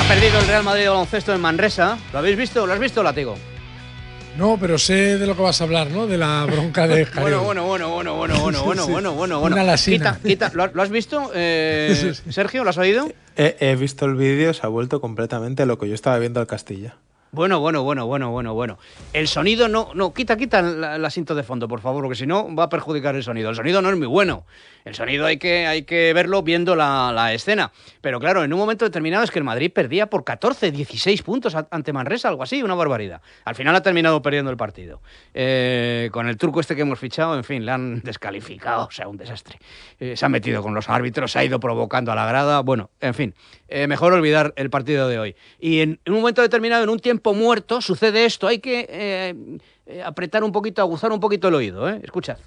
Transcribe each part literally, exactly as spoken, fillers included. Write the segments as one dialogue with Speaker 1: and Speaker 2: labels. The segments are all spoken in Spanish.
Speaker 1: perdido el Real Madrid de baloncesto en Manresa. ¿Lo habéis visto? ¿Lo has visto, Látigo?
Speaker 2: No, pero sé de lo que vas a hablar, ¿no? De la bronca de Jaleo.
Speaker 1: bueno, bueno, bueno, bueno, bueno, bueno,
Speaker 2: sí.
Speaker 1: bueno, bueno, bueno.
Speaker 2: Una lasina.
Speaker 1: Quita, quita. ¿Lo, ¿Lo has visto, eh, sí, sí. Sergio? ¿Lo has oído?
Speaker 3: He, he visto el vídeo, se ha vuelto completamente lo que yo estaba viendo al Castilla.
Speaker 1: Bueno, bueno, bueno, bueno, bueno, bueno. El sonido no, no, quita, quita el asiento de fondo, por favor, porque si no va a perjudicar el sonido. El sonido no es muy bueno. El sonido hay que, hay que verlo viendo la, la escena. Pero claro, en un momento determinado es que el Madrid perdía por catorce, dieciséis puntos ante Manresa, algo así, una barbaridad. Al final ha terminado perdiendo el partido. Eh, con el turco este que hemos fichado, en fin, le han descalificado, o sea, un desastre. Eh, se ha metido con los árbitros, se ha ido provocando a la grada, bueno, en fin. Eh, mejor olvidar el partido de hoy. Y en, en un momento determinado, en un tiempo muerto, sucede esto. Hay que eh, eh, apretar un poquito, aguzar un poquito el oído, ¿eh? Escuchad.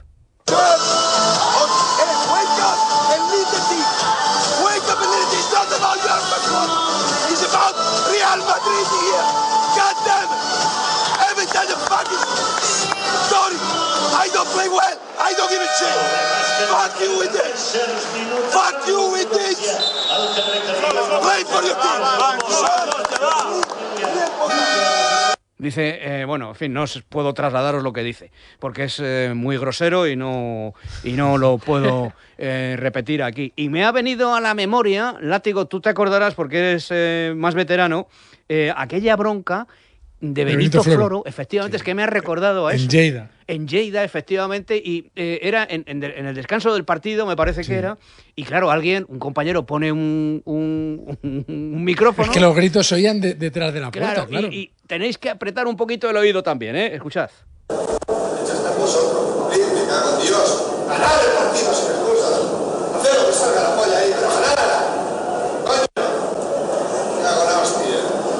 Speaker 1: Dice, eh, bueno, en fin, no os puedo trasladaros lo que dice, porque es eh, muy grosero y no, y no lo puedo eh, repetir aquí. Y me ha venido a la memoria, Látigo, tú te acordarás porque eres eh, más veterano, eh, aquella bronca de Benito, Benito Floro. Floro, efectivamente, sí. Es que me ha recordado a eso.
Speaker 2: En Lleida.
Speaker 1: En Lleida, efectivamente, y eh, era en, en, en el descanso del partido, me parece sí. que era, y claro, alguien, un compañero pone un, un, un, un micrófono.
Speaker 2: Es que los gritos se oían de, detrás de la puerta,
Speaker 1: claro.
Speaker 2: claro.
Speaker 1: Y, y tenéis que apretar un poquito el oído también, ¿eh? Escuchad.
Speaker 4: Echaste vosotros, me cago en Dios. Ganar el partido sin excusas. Hacer lo que salga la polla ahí, pero ganar. Coño. Me cago en la hostia.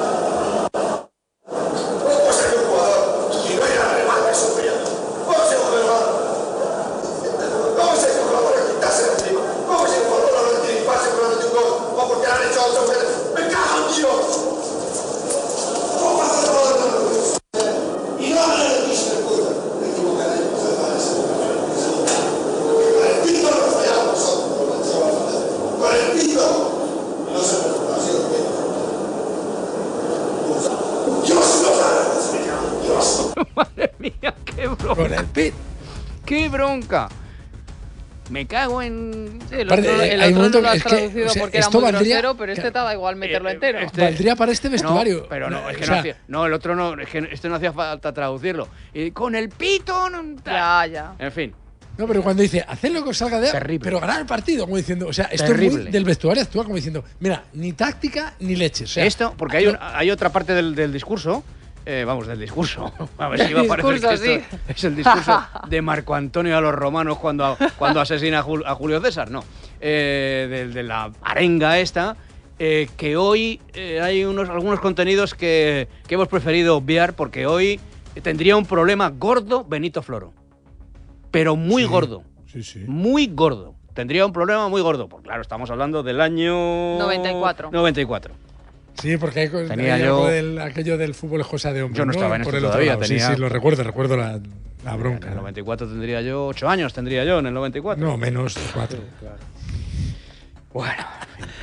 Speaker 4: ¿Cómo ser un jugador y no ir a remate sufriendo? ¿Cómo ser un jugador? ¿Cómo ser un jugador que quitarse el encima? ¿Cómo ser un jugador que no tiene pase por donde un gol? ¿O porque le han hecho otro gol? ¡Me cago en Dios! ¿Cómo pasa el jugador? Y no hablan de ti, se me puta. Me equivocaré. Con el pito no fallamos nosotros. Con el pito. No se me puta, ha sido bien. Dios no gana. Dios.
Speaker 1: Madre mía, qué bronca.
Speaker 2: Con el pit.
Speaker 1: ¡Qué bronca! Me cago en...
Speaker 5: Sí, el otro,
Speaker 2: Aparte,
Speaker 5: el
Speaker 2: hay
Speaker 5: otro
Speaker 2: un
Speaker 5: no lo has
Speaker 2: es que,
Speaker 5: traducido
Speaker 2: o sea,
Speaker 5: porque era
Speaker 2: esto
Speaker 5: muy
Speaker 2: valdría-
Speaker 5: grosero, pero este te da igual meterlo
Speaker 1: Eh,
Speaker 5: entero.
Speaker 1: este-
Speaker 2: Valdría para este vestuario.
Speaker 1: No, pero no, es que
Speaker 2: O
Speaker 1: no,
Speaker 2: sea,
Speaker 1: hacía, no, el otro no, es que este no hacía falta traducirlo. Y con el pito... No,
Speaker 5: Ya, ya.
Speaker 1: En fin.
Speaker 2: No, pero cuando dice, haced lo que os salga de...
Speaker 1: Terrible.
Speaker 2: Pero ganar el partido, como diciendo... O sea, esto es
Speaker 1: Terrible.
Speaker 2: muy del vestuario actual, como diciendo, mira, ni táctica ni leche. O sea,
Speaker 1: Esto, porque hay, un- hay otra parte del, del discurso... Eh, vamos, del discurso. A ver si va a parecer
Speaker 5: Discurso,
Speaker 1: que esto es el discurso de Marco Antonio a los romanos cuando, cuando asesina a, Jul- a Julio César, no. Eh, de, de la arenga esta, eh, que hoy eh, hay unos, algunos contenidos que, que hemos preferido obviar porque hoy tendría un problema gordo Benito Floro. Pero muy
Speaker 2: Sí,
Speaker 1: gordo.
Speaker 2: Sí, sí.
Speaker 1: Muy gordo. Tendría un problema muy gordo. Porque claro, estamos hablando del año...
Speaker 5: noventa y cuatro.
Speaker 1: noventa y cuatro.
Speaker 2: Sí, porque hay, co-
Speaker 1: Tenía
Speaker 2: hay
Speaker 1: yo-
Speaker 2: algo del, aquello del fútbol es cosa de hombre.
Speaker 1: Yo no estaba en
Speaker 2: Por
Speaker 1: esto
Speaker 2: el otro
Speaker 1: todavía,
Speaker 2: lado.
Speaker 1: tenía-
Speaker 2: Sí, sí, lo recuerdo, recuerdo la, la bronca.
Speaker 1: En el noventa y cuatro tendría yo... ocho años tendría yo en el noventa y cuatro.
Speaker 2: No, menos de cuatro.
Speaker 1: Bueno,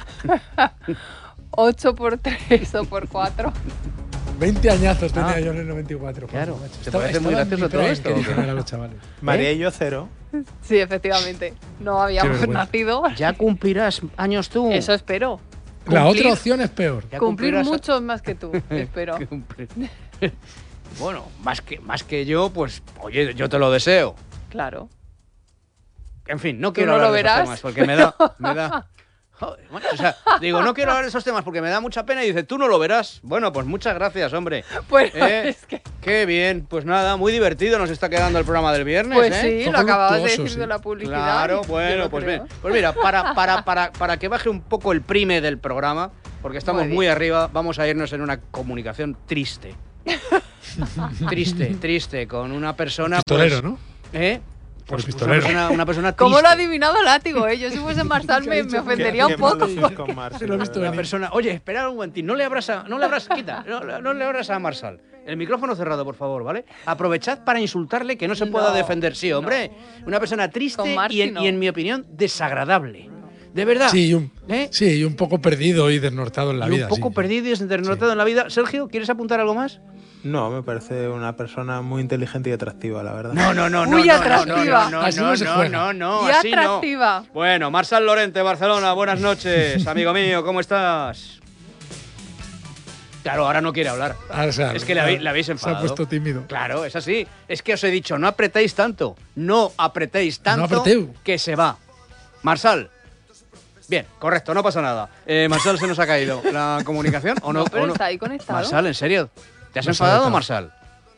Speaker 5: ocho por tres o por cuatro.
Speaker 2: veinte añazos tenía
Speaker 1: Ah.
Speaker 2: yo en el noventa y cuatro.
Speaker 1: Claro.
Speaker 2: Joder, macho.
Speaker 1: ¿Te
Speaker 2: Estaba-
Speaker 1: parece muy
Speaker 2: estaba en
Speaker 1: gracioso
Speaker 2: mi
Speaker 1: todo
Speaker 2: prime,
Speaker 1: esto,
Speaker 2: que
Speaker 1: o qué?
Speaker 2: dijeron a los chavales.
Speaker 3: María
Speaker 1: ¿Eh?
Speaker 3: y yo cero.
Speaker 5: Sí, efectivamente. No habíamos
Speaker 2: vergüenza.
Speaker 5: nacido.
Speaker 1: ya cumplirás años tú.
Speaker 5: Eso espero.
Speaker 2: La
Speaker 5: Cumplir-
Speaker 2: otra opción es peor.
Speaker 1: Ya
Speaker 5: Cumplir
Speaker 1: cumplirás-
Speaker 5: muchos más que tú, espero.
Speaker 1: Cumplir. Bueno, más que, más que yo, pues, oye, yo te lo deseo.
Speaker 5: Claro.
Speaker 1: En fin, no
Speaker 5: Tú
Speaker 1: quiero
Speaker 5: no
Speaker 1: hablar
Speaker 5: lo
Speaker 1: de esos
Speaker 5: verás.
Speaker 1: temas porque me da... Me da joder, bueno, o sea, digo, no quiero hablar de esos temas porque me da mucha pena y dice, tú no lo verás. Bueno, pues muchas gracias, hombre.
Speaker 5: Pues
Speaker 1: Eh,
Speaker 5: es que.
Speaker 1: Qué bien, pues nada, muy divertido nos está quedando el programa del viernes,
Speaker 5: Pues
Speaker 1: ¿eh?
Speaker 5: sí,
Speaker 2: Fue
Speaker 5: lo acababas de
Speaker 2: voluptuoso,
Speaker 5: decir
Speaker 2: sí.
Speaker 5: de la publicidad.
Speaker 1: Claro,
Speaker 5: Yo
Speaker 1: bueno,
Speaker 5: lo
Speaker 1: pues
Speaker 5: creo.
Speaker 1: bien. Pues mira, para, para, para, para que baje un poco el prime del programa, porque estamos
Speaker 5: Muy
Speaker 1: muy,
Speaker 5: bien.
Speaker 1: arriba, vamos a irnos en una comunicación triste. triste, triste, con una persona...
Speaker 2: Pistolero,
Speaker 1: pues,
Speaker 2: ¿no?
Speaker 1: ¿Eh?
Speaker 2: Por
Speaker 1: Pues, pues
Speaker 2: pistolero.
Speaker 1: una persona, una persona triste.
Speaker 5: ¿Cómo lo ha adivinado Látigo, eh? Yo si fuese Marsal me, me ofendería un
Speaker 3: Qué- qué mal
Speaker 5: poco.
Speaker 3: decís
Speaker 5: porque-
Speaker 3: con Marc,
Speaker 2: Se lo he visto
Speaker 3: de
Speaker 1: Una
Speaker 3: verdad.
Speaker 1: persona... Oye, espera un momentín, no le abras a... No le abras, quita, no, no le abras a Marsal. El micrófono cerrado, por favor, ¿vale? Aprovechad para insultarle que no se pueda
Speaker 5: No,
Speaker 1: defender. Sí, hombre. Una persona
Speaker 5: Con
Speaker 1: triste
Speaker 5: Marc
Speaker 1: y en,
Speaker 5: no.
Speaker 1: y en mi opinión, desagradable. ¿De verdad?
Speaker 2: Sí, y un,
Speaker 1: ¿Eh?
Speaker 2: sí, y un poco perdido y desnortado en la
Speaker 1: Y
Speaker 2: vida.
Speaker 1: un poco
Speaker 2: sí.
Speaker 1: perdido y desnortado
Speaker 2: Sí.
Speaker 1: en la vida. Sergio, ¿quieres apuntar algo más?
Speaker 3: No, me parece una persona muy inteligente y atractiva, la verdad.
Speaker 1: No, no, no, no.
Speaker 5: Muy
Speaker 1: no,
Speaker 5: atractiva.
Speaker 1: No, no, no,
Speaker 2: Así
Speaker 1: no,
Speaker 2: no se
Speaker 1: no,
Speaker 2: juega.
Speaker 1: no, no,
Speaker 5: Y
Speaker 1: así no.
Speaker 5: atractiva.
Speaker 1: Bueno, Marsal Lorente, Barcelona, buenas noches, amigo mío, ¿cómo estás? Claro, ahora no quiere hablar.
Speaker 2: Ah, o sea,
Speaker 1: Es que le habéis, le habéis
Speaker 2: Se ha
Speaker 1: enfadado.
Speaker 2: puesto tímido.
Speaker 1: Claro, es así. Es que os he dicho, no apretéis tanto. No apretéis tanto
Speaker 2: apreteu.
Speaker 1: que se va. Marsal. Bien, correcto, no pasa nada. Eh, Marsal, ¿se nos ha caído la comunicación o no?
Speaker 5: No, pero
Speaker 1: o no?
Speaker 5: está ahí conectado.
Speaker 1: Marsal, ¿en serio? ¿Te has
Speaker 2: No se ha
Speaker 1: enfadado,
Speaker 2: notado.
Speaker 1: Marsal?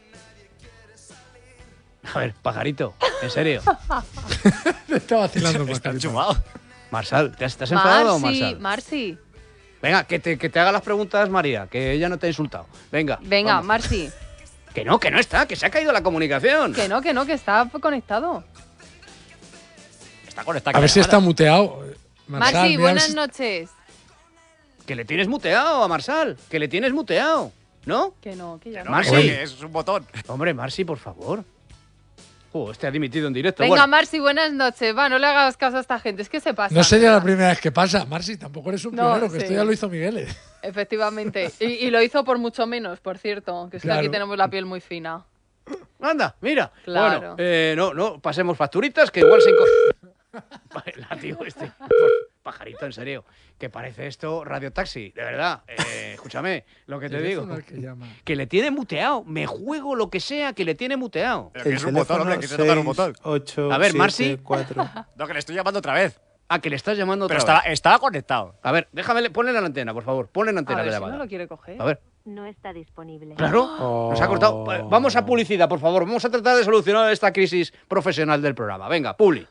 Speaker 1: A ver, pajarito, ¿en serio?
Speaker 2: Está vacilando.
Speaker 6: Está
Speaker 2: Pajarito.
Speaker 6: chumado.
Speaker 1: Marsal, ¿te has, te has enfadado,
Speaker 5: Marci,
Speaker 1: Marsal?
Speaker 5: Marci.
Speaker 1: Venga, que te, que te haga las preguntas, María, que ella no te ha insultado. Venga.
Speaker 5: Venga,
Speaker 1: vamos.
Speaker 5: Marci.
Speaker 1: Que no, que no está, que se ha caído la comunicación.
Speaker 5: Que no, que no, que está conectado.
Speaker 6: Está conectado.
Speaker 2: A ver si
Speaker 6: Ahora.
Speaker 2: está muteado. Marsal,
Speaker 5: Marci,
Speaker 2: mira
Speaker 5: buenas
Speaker 2: si-
Speaker 5: noches.
Speaker 1: Que le tienes muteado a Marsal, que le tienes muteado, ¿no?
Speaker 5: Que no, que ya
Speaker 6: No,
Speaker 5: no.
Speaker 1: Marci.
Speaker 6: hombre, que es un botón.
Speaker 1: Hombre, Marci, por favor. Oh, este ha dimitido en directo.
Speaker 5: Venga,
Speaker 1: Bueno,
Speaker 5: Marci, buenas noches. Va, no le hagas caso a esta gente, es que se pasa.
Speaker 2: No sería la
Speaker 5: ¿verdad?
Speaker 2: primera vez que pasa. Marci, tampoco eres un
Speaker 5: No,
Speaker 2: pionero, que
Speaker 5: sí.
Speaker 2: esto ya lo hizo Miguel. ¿eh?
Speaker 5: Efectivamente. Y, y lo hizo por mucho menos, por cierto. Que es que
Speaker 2: Claro.
Speaker 5: aquí tenemos la piel muy fina.
Speaker 1: anda, mira.
Speaker 5: Claro.
Speaker 1: Bueno, eh, no, no, pasemos facturitas, que igual se enco... La tío este. Pajarito, en serio. Que parece esto Radio Taxi, de verdad. Eh, escúchame, lo que te digo.
Speaker 2: Teléfono al que llama.
Speaker 1: Que le tiene muteado. Me juego lo que sea que le tiene muteado.
Speaker 6: Pero que es un botón, hombre, que se toca un botón.
Speaker 3: ocho,
Speaker 1: A ver,
Speaker 3: siete,
Speaker 1: Marci.
Speaker 3: cuatro.
Speaker 6: No, que le estoy llamando otra vez.
Speaker 1: Ah, que le estás llamando otra
Speaker 6: Pero
Speaker 1: vez.
Speaker 6: estaba, estaba conectado.
Speaker 1: A ver, déjame, le- ponle la antena, por favor. Ponle la
Speaker 5: A
Speaker 1: antena
Speaker 5: ver
Speaker 1: de
Speaker 5: si
Speaker 1: llamada.
Speaker 5: no lo quiere coger.
Speaker 1: A ver.
Speaker 7: No está disponible.
Speaker 1: Claro,
Speaker 3: Oh.
Speaker 1: nos ha cortado. Eh, Vamos a publicidad, por favor. Vamos a tratar de solucionar esta crisis profesional del programa. Venga, Publi.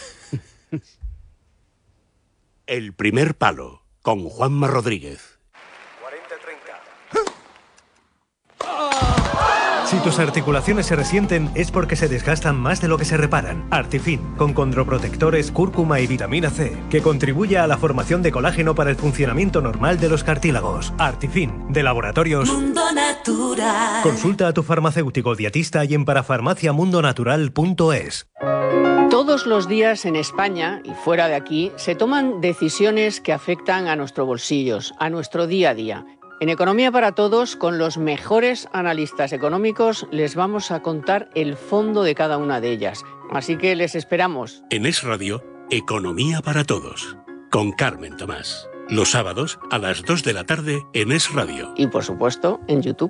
Speaker 8: El primer palo, con Juanma Rodríguez.
Speaker 9: Si tus articulaciones se resienten es porque se desgastan más de lo que se reparan. Artifin, con condroprotectores, cúrcuma y vitamina C, que contribuye a la formación de colágeno para el funcionamiento normal de los cartílagos. Artifin, de Laboratorios
Speaker 10: Mundo Natural.
Speaker 9: Consulta a tu farmacéutico dietista y en parafarmacia mundo natural punto es.
Speaker 11: Todos los días en España y fuera de aquí se toman decisiones que afectan a nuestros bolsillos, a nuestro día a día. En Economía para Todos, con los mejores analistas económicos, les vamos a contar el fondo de cada una de ellas. Así que les esperamos.
Speaker 8: En Es Radio, Economía para Todos, con Carmen Tomás. Los sábados a las dos de la tarde en Es Radio.
Speaker 11: Y por supuesto, en YouTube.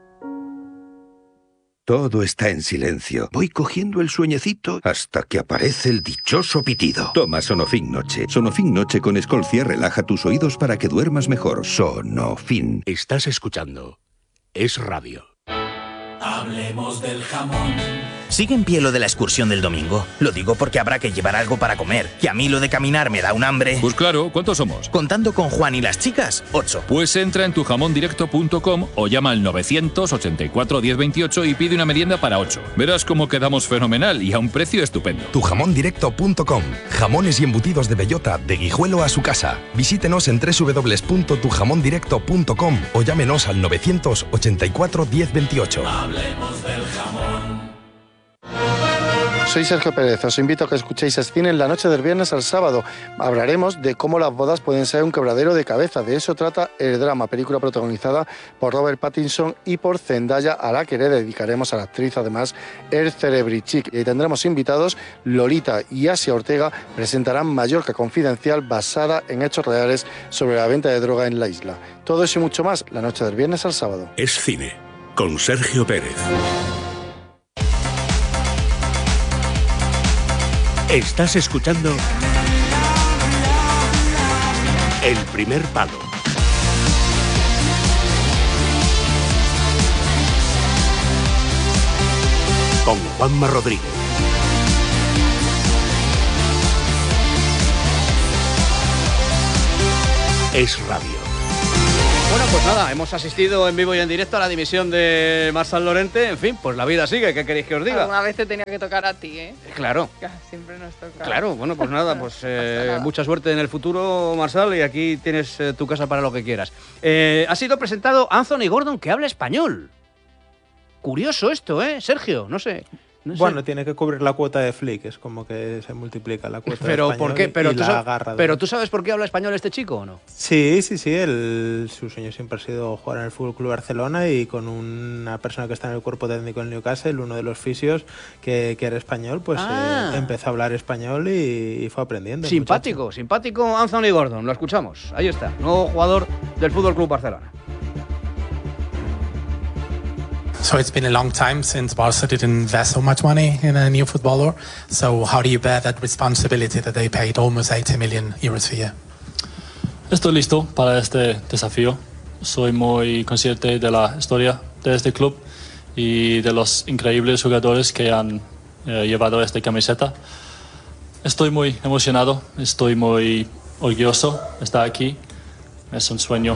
Speaker 12: Todo está en silencio. Voy cogiendo el sueñecito hasta que aparece el dichoso pitido. Toma Sonofin Noche. Sonofin Noche con Escolcia relaja tus oídos para que duermas mejor. Sonofin.
Speaker 8: Estás escuchando Es Radio.
Speaker 10: Hablemos del jamón.
Speaker 13: ¿Sigue en pie lo de la excursión del domingo? Lo digo porque habrá que llevar algo para comer. Que a mí lo de caminar me da un hambre.
Speaker 14: Pues claro, ¿cuántos somos?
Speaker 13: Contando con Juan y las chicas, ocho.
Speaker 14: Pues entra en tu jamón directo punto com o llama al novecientos ochenta y cuatro diez veintiocho y pide una merienda para ocho. Verás cómo quedamos fenomenal y a un precio estupendo.
Speaker 15: tu jamón directo punto com. Jamones y embutidos de bellota, de Guijuelo a su casa. Visítenos en doble u doble u doble u punto tu jamón directo punto com o llámenos al novecientos ochenta y cuatro diez veintiocho.
Speaker 10: Hablemos del jamón.
Speaker 16: Soy Sergio Pérez, os invito a que escuchéis Escine en la noche del viernes al sábado. Hablaremos de cómo las bodas pueden ser un quebradero de cabeza. De eso trata El drama, película protagonizada por Robert Pattinson y por Zendaya, a la que le dedicaremos a la actriz además el Cerebrichic. Y tendremos invitados. Lolita y Asia Ortega presentarán Mallorca Confidencial, basada en hechos reales sobre la venta de droga en la isla. Todo eso y mucho más la noche del viernes al sábado.
Speaker 8: Es Cine, con Sergio Pérez. Estás escuchando El primer palo. Con Juanma Rodríguez. Es Radio.
Speaker 1: Bueno, pues nada, hemos asistido en vivo y en directo a la dimisión de Marsal Lorente. En fin, pues la vida sigue, ¿qué queréis que os diga?
Speaker 5: Alguna vez te tenía que tocar a ti, ¿eh?
Speaker 1: Claro.
Speaker 5: Siempre nos toca.
Speaker 1: Claro, bueno, pues nada, pues eh,
Speaker 5: nada.
Speaker 1: mucha suerte en el futuro, Marsal, y aquí tienes eh, tu casa para lo que quieras. Eh, ha sido presentado Anthony Gordon, que habla español. Curioso esto, ¿eh, Sergio? No sé. No sé.
Speaker 3: Bueno, tiene que cubrir la cuota de Flick, es como que se multiplica la cuota
Speaker 1: pero
Speaker 3: de español
Speaker 1: ¿por qué? Pero,
Speaker 3: y
Speaker 1: tú
Speaker 3: la
Speaker 1: sabes,
Speaker 3: garra de...
Speaker 1: pero tú sabes por qué habla español este chico o no?
Speaker 3: Sí, sí, sí, el, su sueño siempre ha sido jugar en el F C Barcelona y con una persona que está en el cuerpo técnico en Newcastle, uno de los fisios que, que era español, pues
Speaker 1: Ah.
Speaker 3: eh, empezó a hablar español y, y fue aprendiendo.
Speaker 1: Simpático, muchacho. simpático Anthony Gordon, lo escuchamos. Ahí está, nuevo jugador del F C Barcelona.
Speaker 7: So it's been a long time since Barca didn't invest so much money in a new footballer. So how do you bear that responsibility that they paid almost eighty million euros a year?
Speaker 17: Estoy listo para este desafío. Soy muy consciente de la historia de este club y de los increíbles jugadores que han eh, llevado esta camiseta. Estoy muy emocionado, estoy muy orgulloso de estar aquí. Es un sueño.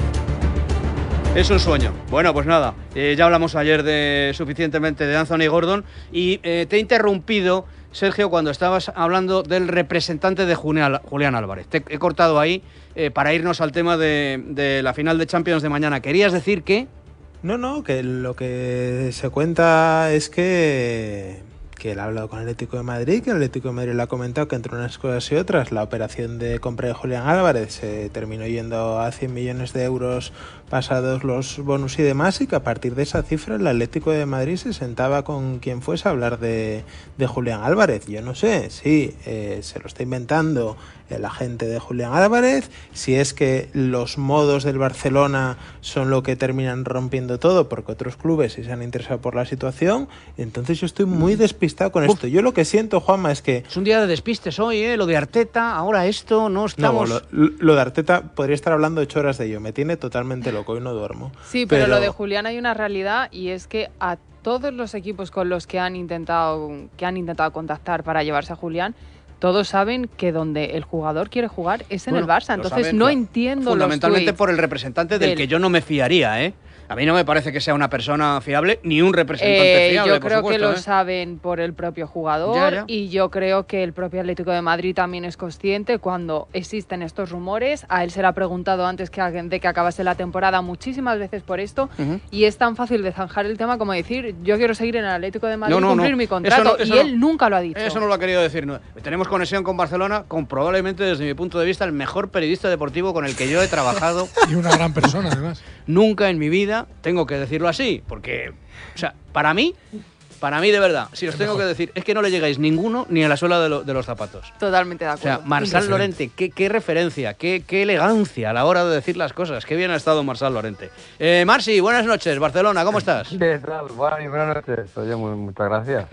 Speaker 1: Es un sueño. Bueno, pues nada, eh, ya hablamos ayer de suficientemente de Anthony Gordon y eh, te he interrumpido, Sergio, cuando estabas hablando del representante de Julián, Julián Álvarez. Te he cortado ahí eh, para irnos al tema de, de la final de Champions de mañana. ¿Querías decir que...?
Speaker 3: No, no, que lo que se cuenta es que... que él ha hablado con el Atlético de Madrid, que el Atlético de Madrid le ha comentado que entre unas cosas y otras la operación de compra de Julián Álvarez se terminó yendo a cien millones de euros pasados los bonus y demás, y que a partir de esa cifra el Atlético de Madrid se sentaba con quien fuese a hablar de, de Julián Álvarez. Yo no sé si eh, se lo está inventando el agente de Julián Álvarez, si es que los modos del Barcelona son lo que terminan rompiendo todo, porque otros clubes sí se han interesado por la situación. Entonces yo estoy muy despistado con esto. Yo lo que siento, Juanma, es que...
Speaker 1: Es un día de despistes hoy, ¿eh? Lo de Arteta, ahora esto, no estamos...
Speaker 3: No, lo, lo de Arteta podría estar hablando ocho horas de ello. Me tiene totalmente loco y no duermo.
Speaker 5: Sí, pero, pero lo de Julián hay una realidad, y es que a todos los equipos con los que han intentado, que han intentado contactar para llevarse a Julián, todos saben que donde el jugador quiere jugar es en
Speaker 1: bueno,
Speaker 5: el Barça. Entonces
Speaker 1: saben,
Speaker 5: no
Speaker 1: claro.
Speaker 5: entiendo
Speaker 1: Fundamentalmente
Speaker 5: los
Speaker 1: por el representante del, del que yo no me fiaría, ¿eh? A mí no me parece que sea una persona fiable ni un representante
Speaker 5: eh,
Speaker 1: fiable,
Speaker 5: Yo creo
Speaker 1: por supuesto,
Speaker 5: que lo
Speaker 1: ¿eh?
Speaker 5: saben por el propio jugador,
Speaker 1: ya, ya.
Speaker 5: y yo creo que el propio Atlético de Madrid también es consciente cuando existen estos rumores. A él se le ha preguntado antes que, de que acabase la temporada muchísimas veces por esto, uh-huh. y es tan fácil de zanjar el tema como decir yo quiero seguir en el Atlético de Madrid y no, no, cumplir no. mi contrato, no, y
Speaker 1: no,
Speaker 5: él nunca lo ha dicho.
Speaker 1: Eso no lo ha querido decir. No. Tenemos conexión con Barcelona, con probablemente desde mi punto de vista el mejor periodista deportivo con el que yo he trabajado.
Speaker 2: Y una gran persona además.
Speaker 1: Nunca en mi vida, tengo que decirlo así, porque, o sea, para mí, para mí de verdad, si os tengo que decir, es que no le llegáis ninguno ni a la suela de, lo, de los zapatos.
Speaker 5: Totalmente de acuerdo.
Speaker 1: O sea, Marçal Llorente, qué, qué referencia, qué, qué elegancia a la hora de decir las cosas. Qué bien ha estado Marçal Llorente. Eh, Marci, buenas noches, Barcelona, ¿cómo estás?
Speaker 18: ¿Qué tal? Bueno, buenas noches. Oye, muy, muchas gracias.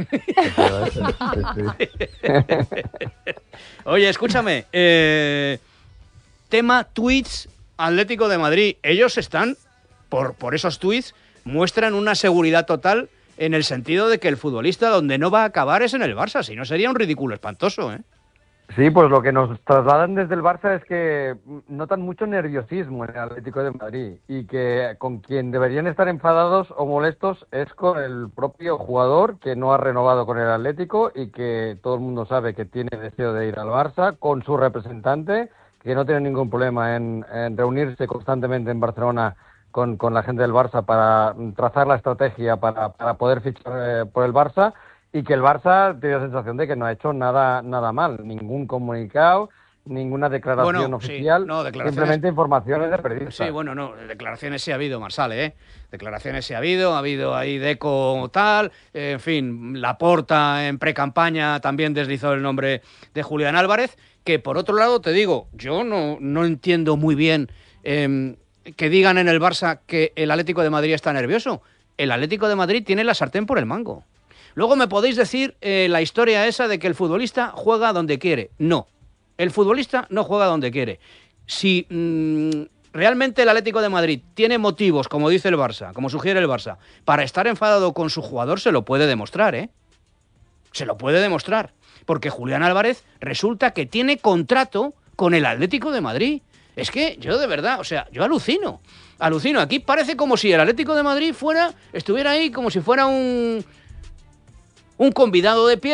Speaker 1: Oye, escúchame, eh, tema tweets Atlético de Madrid. Ellos están, por, por esos tweets, muestran una seguridad total en el sentido de que el futbolista donde no va a acabar es en el Barça, si no sería un ridículo espantoso, ¿eh?
Speaker 18: Sí, pues lo que nos trasladan desde el Barça es que notan mucho nerviosismo en el Atlético de Madrid, y que con quien deberían estar enfadados o molestos es con el propio jugador, que no ha renovado con el Atlético y que todo el mundo sabe que tiene deseo de ir al Barça, con su representante, que no tiene ningún problema en, en reunirse constantemente en Barcelona con, con la gente del Barça para trazar la estrategia para, para poder fichar eh, por el Barça, y que el Barça tiene la sensación de que no ha hecho nada, nada mal, ningún comunicado, ninguna declaración
Speaker 1: bueno,
Speaker 18: oficial,
Speaker 1: sí, no, declaraciones...
Speaker 18: simplemente informaciones de periodistas.
Speaker 1: Sí, bueno, no, declaraciones sí ha habido, Marçal, ¿eh? Declaraciones sí ha habido, ha habido ahí Deco tal, eh, en fin, Laporta en pre-campaña también deslizó el nombre de Julián Álvarez, que por otro lado te digo, yo no, no entiendo muy bien eh, que digan en el Barça que el Atlético de Madrid está nervioso. El Atlético de Madrid tiene la sartén por el mango. Luego me podéis decir eh, la historia esa de que el futbolista juega donde quiere. No, el futbolista no juega donde quiere. Si mmm, realmente el Atlético de Madrid tiene motivos, como dice el Barça, como sugiere el Barça, para estar enfadado con su jugador, se lo puede demostrar, ¿eh? Se lo puede demostrar. Porque Julián Álvarez resulta que tiene contrato con el Atlético de Madrid. Es que yo de verdad, o sea, yo alucino. Alucino. Aquí parece como si el Atlético de Madrid fuera, estuviera ahí como si fuera un... un convidado de pie